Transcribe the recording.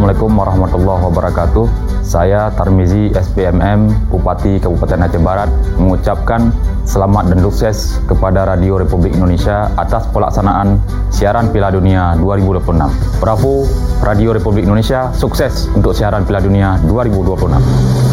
Assalamualaikum warahmatullahi wabarakatuh. Saya Tarmizi SPMM, Bupati Kabupaten Aceh Barat, mengucapkan selamat dan sukses kepada Radio Republik Indonesia atas pelaksanaan siaran Piala Dunia 2026. Bravo Radio Republik Indonesia, sukses untuk siaran Piala Dunia 2026.